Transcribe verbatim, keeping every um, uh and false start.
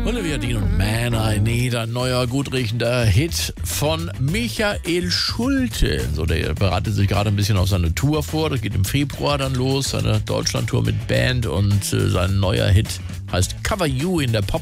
Olivia Dean und Man I Need, ein neuer, gut riechender Hit von Michael Schulte. So, der bereitet sich gerade ein bisschen auf seine Tour vor. Das geht im Februar dann los, seine Deutschlandtour mit Band, und äh, sein neuer Hit heißt Cover You in der Pop